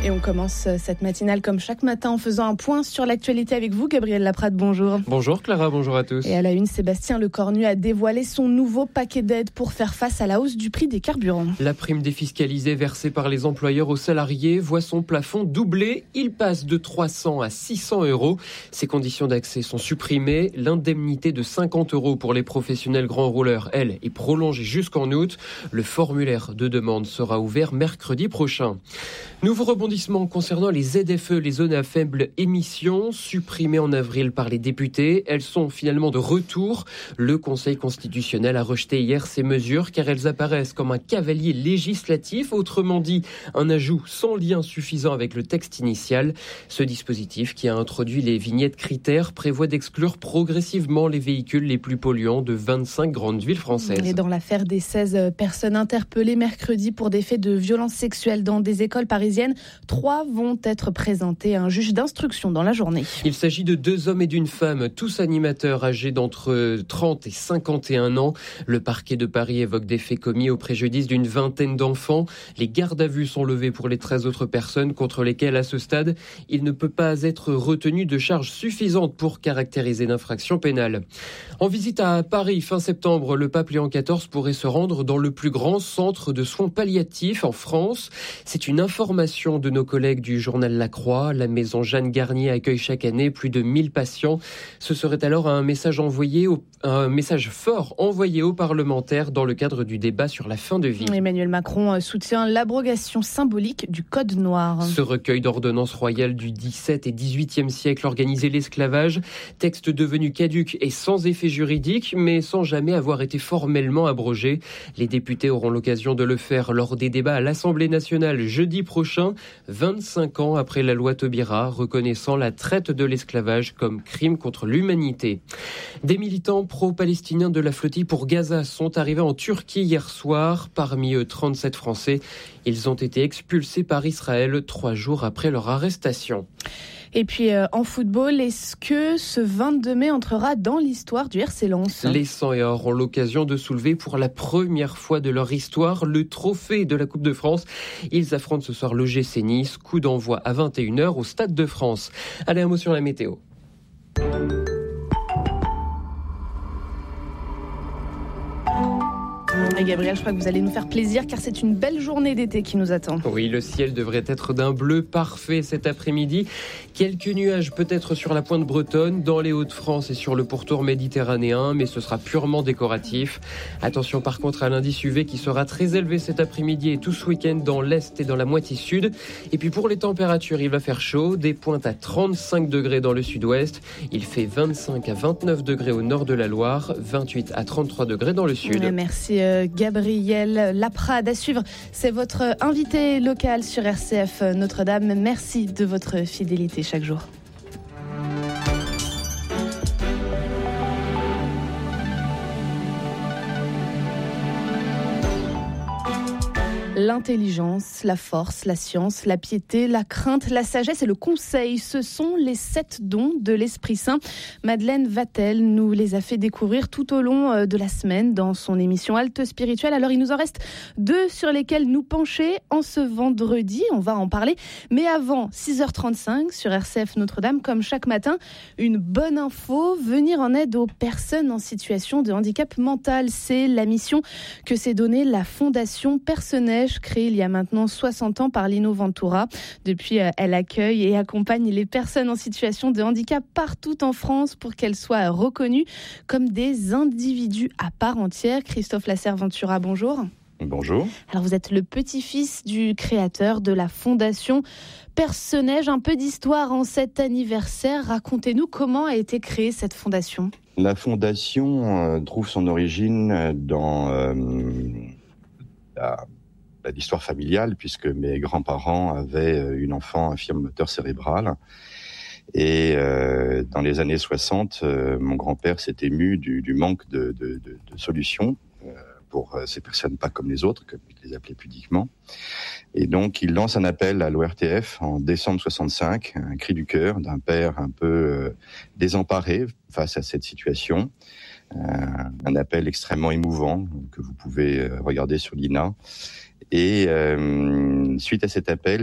Et on commence cette matinale comme chaque matin en faisant un point sur l'actualité avec vous, Gabriel Laprade, bonjour. Bonjour Clara, bonjour à tous. Et à la une, Sébastien Lecornu a dévoilé son nouveau paquet d'aides pour faire face à la hausse du prix des carburants. La prime défiscalisée versée par les employeurs aux salariés voit son plafond doubler. Il passe de 300 à 600 euros. Ses conditions d'accès sont supprimées. L'indemnité de 50 euros pour les professionnels grands rouleurs, elle, est prolongée jusqu'en août. Le formulaire de demande sera ouvert mercredi prochain. Nouveau rebondissement concernant les ZFE, les zones à faible émission, supprimées en avril par les députés. Elles sont finalement de retour. Le Conseil constitutionnel a rejeté hier ces mesures car elles apparaissent comme un cavalier législatif, autrement dit un ajout sans lien suffisant avec le texte initial. Ce dispositif, qui a introduit les vignettes critères, prévoit d'exclure progressivement les véhicules les plus polluants de 25 grandes villes françaises. Et dans l'affaire des 16 personnes interpellées mercredi pour des faits de violences sexuelles dans des écoles parisiennes, 3 vont être présentés à un juge d'instruction dans la journée. Il s'agit de 2 hommes et d'une femme, tous animateurs âgés d'entre 30 et 51 ans. Le parquet de Paris évoque des faits commis au préjudice d'une vingtaine d'enfants. Les gardes à vue sont levés pour les 13 autres personnes contre lesquelles, à ce stade, il ne peut pas être retenu de charges suffisantes pour caractériser l'infraction pénale. En visite à Paris, fin septembre, le pape Léon XIV pourrait se rendre dans le plus grand centre de soins palliatifs en France. C'est une information de nos collègues du journal La Croix. La maison Jeanne Garnier accueille chaque année plus de 1000 patients. Ce serait alors un message fort envoyé aux parlementaires dans le cadre du débat sur la fin de vie. Emmanuel Macron soutient l'abrogation symbolique du Code noir. Ce recueil d'ordonnances royales du XVIIe et XVIIIe siècle organisait l'esclavage. Texte devenu caduc et sans effet juridique, mais sans jamais avoir été formellement abrogé. Les députés auront l'occasion de le faire lors des débats à l'Assemblée nationale jeudi prochain, 25 ans après la loi Taubira, reconnaissant la traite de l'esclavage comme crime contre l'humanité. Des militants pro-palestiniens de la flottille pour Gaza sont arrivés en Turquie hier soir. Parmi eux, 37 Français. Ils ont été expulsés par Israël 3 jours après leur arrestation. Et puis en football, est-ce que ce 22 mai entrera dans l'histoire du RC Lens ? Les 100 et or ont l'occasion de soulever pour la première fois de leur histoire le trophée de la Coupe de France. Ils affrontent ce soir l'OGC Nice, coup d'envoi à 21h au Stade de France. Allez, un mot sur la météo. Et Gabriel, je crois que vous allez nous faire plaisir car c'est une belle journée d'été qui nous attend. Oui, le ciel devrait être d'un bleu parfait cet après-midi. Quelques nuages peut-être sur la pointe bretonne, dans les Hauts-de-France et sur le pourtour méditerranéen, mais ce sera purement décoratif. Attention par contre à l'indice UV qui sera très élevé cet après-midi et tout ce week-end dans l'est et dans la moitié sud. Et puis pour les températures, il va faire chaud, des pointes à 35 degrés dans le sud-ouest. Il fait 25 à 29 degrés au nord de la Loire, 28 à 33 degrés dans le sud. Merci Gabriel Laprade. À suivre, c'est votre invité local sur RCF Notre-Dame. Merci de votre fidélité chaque jour. L'intelligence, la force, la science, la piété, la crainte, la sagesse et le conseil, ce sont les 7 dons de l'Esprit Saint. Madeleine Vatel nous les a fait découvrir tout au long de la semaine dans son émission Halte Spirituelle. Alors il nous en reste 2 sur lesquels nous pencher en ce vendredi, on va en parler. Mais avant 6h35 sur RCF Notre-Dame, comme chaque matin, une bonne info, venir en aide aux personnes en situation de handicap mental. C'est la mission que s'est donnée la Fondation Personnage, créée il y a maintenant 60 ans par Lino Ventura. Depuis, elle accueille et accompagne les personnes en situation de handicap partout en France pour qu'elles soient reconnues comme des individus à part entière. Christophe Lasserre-Ventura, bonjour. Bonjour. Alors vous êtes le petit-fils du créateur de la Fondation Personnage. Un peu d'histoire en cet anniversaire. Racontez-nous comment a été créée cette fondation. La fondation trouve son origine dans l'histoire familiale, puisque mes grands-parents avaient une enfant infirme moteur cérébral. Et dans les années 60, mon grand-père s'est ému du manque de solutions pour ces personnes pas comme les autres, comme il les appelait pudiquement. Et donc, il lance un appel à l'ORTF en décembre 65, un cri du cœur d'un père un peu désemparé face à cette situation. Un appel extrêmement émouvant que vous pouvez regarder sur l'INA. Et suite à cet appel,